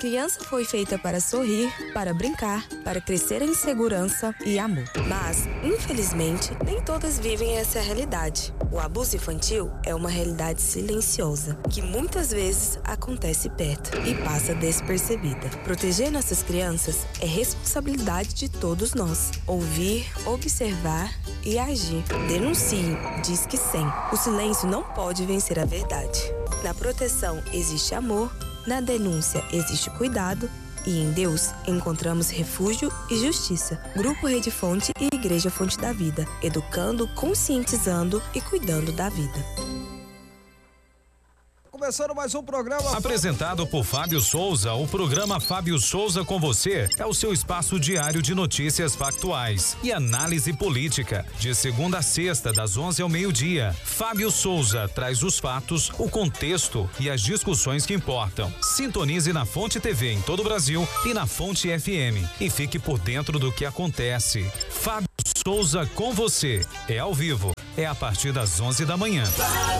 criança foi feita para sorrir, para brincar, para crescer em segurança e amor. Mas, infelizmente, nem todas vivem essa realidade. O abuso infantil é uma realidade silenciosa, que muitas vezes acontece perto e passa despercebida. Proteger nossas crianças é responsabilidade de todos nós. Ouvir, observar e agir. Denuncie, diz que sim. O silêncio não pode vencer a verdade. Na proteção existe amor, na denúncia existe cuidado e em Deus encontramos refúgio e justiça. Grupo Rede Fonte e Igreja Fonte da Vida, educando, conscientizando e cuidando da vida. Começando mais um programa apresentado por Fábio Souza. O programa Fábio Souza com você é o seu espaço diário de notícias factuais e análise política, de segunda a sexta, das 11 ao meio-dia. Fábio Souza traz os fatos, o contexto e as discussões que importam. Sintonize na Fonte TV em todo o Brasil e na Fonte FM e fique por dentro do que acontece. Fábio Souza com você é ao vivo, é a partir das 11 da manhã.